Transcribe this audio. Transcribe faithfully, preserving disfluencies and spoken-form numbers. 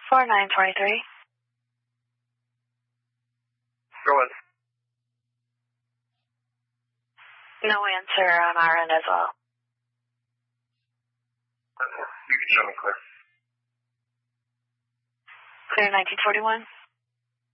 four nine twenty-three. Go ahead. No answer on our end as well. Okay. You can show me clear. Clear nineteen forty-one.